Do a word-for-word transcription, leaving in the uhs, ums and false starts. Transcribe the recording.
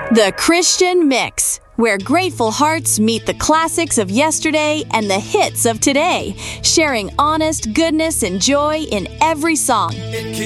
The Christian Mix, where grateful hearts meet the classics of yesterday and the hits of today, sharing honest goodness and joy in every song.